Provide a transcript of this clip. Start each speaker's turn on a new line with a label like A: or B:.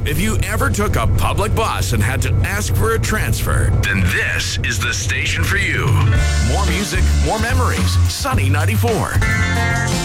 A: If you ever took a public bus and had to ask for a transfer, then this is the station for you. More music, more memories. Sunny 94.